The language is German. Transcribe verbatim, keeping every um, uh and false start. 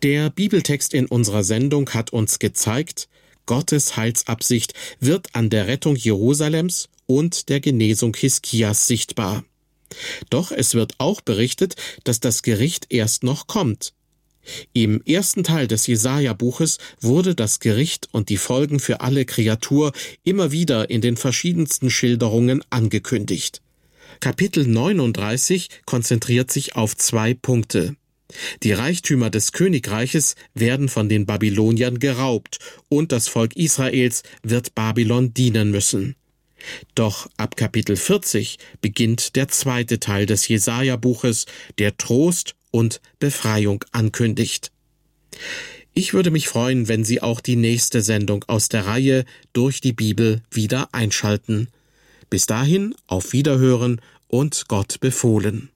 Der Bibeltext in unserer Sendung hat uns gezeigt, Gottes Heilsabsicht wird an der Rettung Jerusalems und der Genesung Hiskias sichtbar. Doch es wird auch berichtet, dass das Gericht erst noch kommt. Im ersten Teil des Jesaja-Buches wurde das Gericht und die Folgen für alle Kreatur immer wieder in den verschiedensten Schilderungen angekündigt. Kapitel neununddreißig konzentriert sich auf zwei Punkte. Die Reichtümer des Königreiches werden von den Babyloniern geraubt und das Volk Israels wird Babylon dienen müssen. Doch ab Kapitel vierzig beginnt der zweite Teil des Jesaja-Buches, der Trost und Befreiung ankündigt. Ich würde mich freuen, wenn Sie auch die nächste Sendung aus der Reihe Durch die Bibel wieder einschalten. Bis dahin auf Wiederhören und Gott befohlen.